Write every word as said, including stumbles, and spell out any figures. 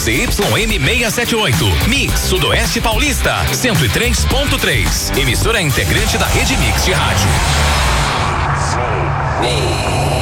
Z Y M seiscentos e setenta e oito. Mix Sudoeste Paulista, cento e três ponto três. Emissora integrante da Rede Mix de rádio.